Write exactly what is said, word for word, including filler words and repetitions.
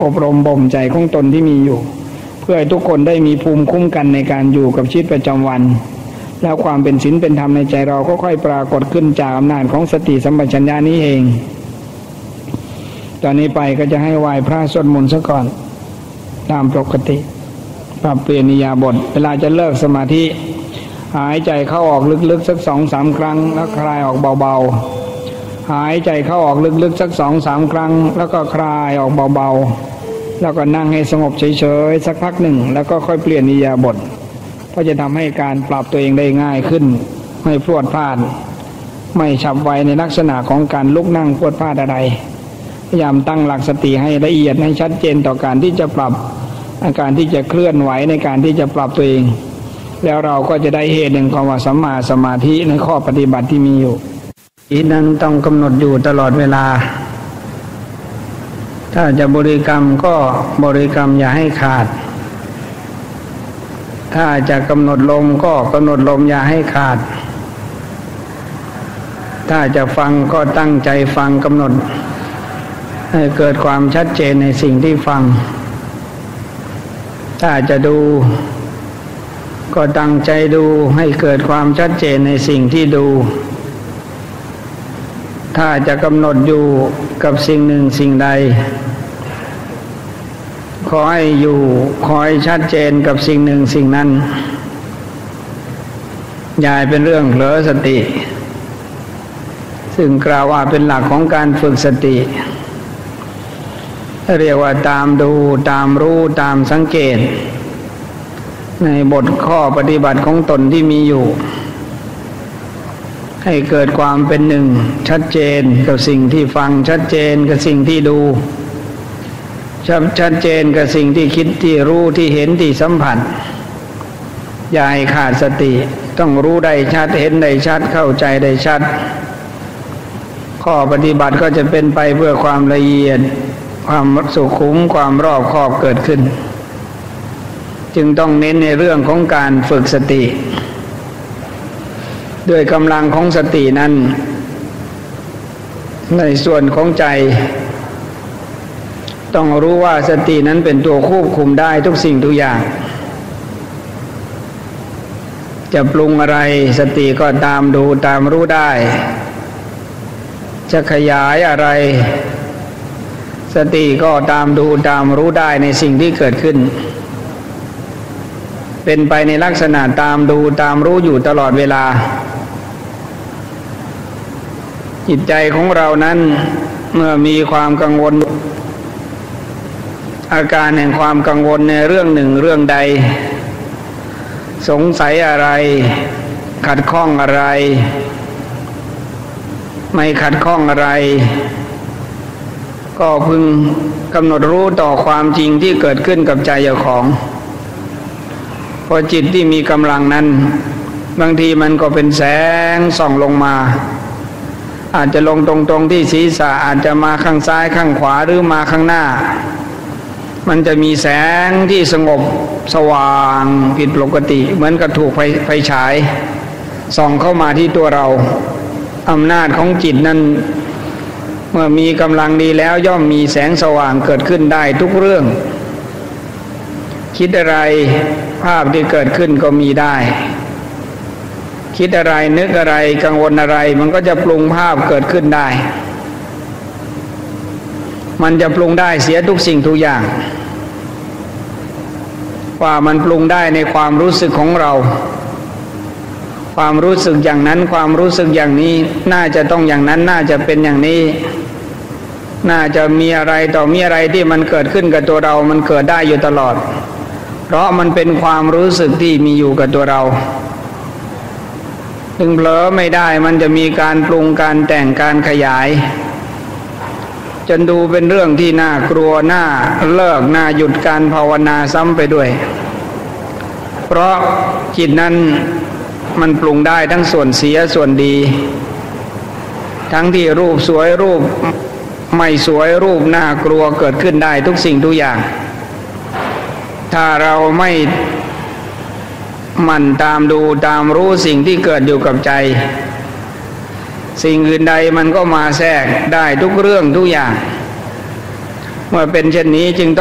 อบรมบ่มใจของตนที่มีอยู่เพื่อให้ทุกคนได้มีภูมิคุ้มกันในการอยู่กับชีวิตประจำวันแล้วความเป็นศีลเป็นธรรมในใจเราก็ค่อยปรากฏขึ้นจากอำนาจของสติสัมปชัญญะนี้เองตอนนี้ไปก็จะให้ไหว้พระสวดมนต์ซะก่อนตามปกติปรับเปลี่ยนอิริยาบถเวลาจะเลิกสมาธิหายใจเข้าออกลึกๆสักสองสามครั้งแล้วคลายออกเบาๆหายใจเข้าออกลึกๆสักสองสามครั้งแล้วก็คลายออกเบาๆแล้วก็นั่งให้สงบเฉยๆสักพักหนึ่งแล้วก็ค่อยเปลี่ยนอิริยาบถก็จะทำให้การปรับตัวเองได้ง่ายขึ้นไม่พรวดพลาดไม่ฉับไวในลักษณะของการลุกนั่งพรวดพลาดอะไรพยายามตั้งหลักสติให้ละเอียดให้ชัดเจนต่อการที่จะปรับอาการที่จะเคลื่อนไหวในการที่จะปรับตัวเองแล้วเราก็จะได้เหตุแห่งความว่าสัมมาสมาธิในข้อปฏิบัติที่มีอยู่อีกนั้นต้องกำหนดอยู่ตลอดเวลาถ้าจะบริกรรมก็บริกรรมอย่าให้ขาดถ้าจะกำหนดลมก็กำหนดลมอย่าให้ขาดถ้าจะฟังก็ตั้งใจฟังกำหนดให้เกิดความชัดเจนในสิ่งที่ฟังถ้าจะดูก็ตั้งใจดูให้เกิดความชัดเจนในสิ่งที่ดูถ้าจะกำหนดอยู่กับสิ่งหนึ่งสิ่งใดขอให้อยู่ขอให้ชัดเจนกับสิ่งหนึ่งสิ่งนั้นอย่าให้เป็นเรื่องเผลอสติซึ่งกล่าวว่าเป็นหลักของการฝึกสติเรียกว่าตามดูตามรู้ตามสังเกตในบทข้อปฏิบัติของตนที่มีอยู่ให้เกิดความเป็นหนึ่งชัดเจนกับสิ่งที่ฟังชัดเจนกับสิ่งที่ดูชัดเจนกับสิ่งที่คิดที่รู้ที่เห็นที่สัมผัสอย่าให้ขาดสติต้องรู้ได้ชัดเห็นได้ชัดเข้าใจได้ชัดข้อปฏิบัติก็จะเป็นไปเพื่อความละเอียดความสุขุมความรอบคอบเกิดขึ้นจึงต้องเน้นในเรื่องของการฝึกสติด้วยกำลังของสตินั้นในส่วนของใจต้องรู้ว่าสตินั้นเป็นตัวควบคุมได้ทุกสิ่งทุกอย่างจะปรุงอะไรสติก็ตามดูตามรู้ได้จะขยายอะไรสติก็ตามดูตามรู้ได้ในสิ่งที่เกิดขึ้นเป็นไปในลักษณะตามดูตามรู้อยู่ตลอดเวลาจิตใจของเรานั้นเมื่อมีความกังวลอาการแห่งความกังวลในเรื่องหนึ่งเรื่องใดสงสัยอะไรขัดข้องอะไรไม่ขัดข้องอะไรก็พึงกำหนดรู้ต่อความจริงที่เกิดขึ้นกับใจเจ้าของพอจิตที่มีกำลังนั้นบางทีมันก็เป็นแสงส่องลงมาอาจจะลงตรงๆที่ศีรษะอาจจะมาข้างซ้ายข้างขวาหรือมาข้างหน้ามันจะมีแสงที่สงบสว่างผิดปกติเหมือนกับถูกไฟไฟฉายส่องเข้ามาที่ตัวเราอำนาจของจิตนั้นเมื่อมีกำลังดีแล้วย่อมมีแสงสว่างเกิดขึ้นได้ทุกเรื่องคิดอะไรภาพที่เกิดขึ้นก็มีได้คิดอะไรนึกอะไรกังวลอะไรมันก็จะปรุงภาพเกิดขึ้นได้มันจะปรุงได้เสียทุกสิ่งทุกอย่างว่ามันปรุงได้ในความรู้สึกของเราความรู้สึกอย่างนั้นความรู้สึกอย่างนี้น่าจะต้องอย่างนั้นน่าจะเป็นอย่างนี้น่าจะมีอะไรต่อมีอะไรที่มันเกิดขึ้นกับตัวเรามันเกิดได้อยู่ตลอดเพราะมันเป็นความรู้สึกที่มีอยู่กับตัวเราถึงเผลอไม่ได้มันจะมีการปรุงการแต่งการขยายจนดูเป็นเรื่องที่น่ากลัวน่าเลิกน่าหยุดการภาวนาซ้ำไปด้วยเพราะจิตนั้นมันปรุงได้ทั้งส่วนเสียส่วนดีทั้งที่รูปสวยรูปไม่สวยรูปน่ากลัวเกิดขึ้นได้ทุกสิ่งทุกอย่างถ้าเราไม่หมั่นตามดูตามรู้สิ่งที่เกิดอยู่กับใจสิ่งอื่นใดมันก็มาแทรกได้ทุกเรื่องทุกอย่างเมื่อเป็นเช่นนี้จึง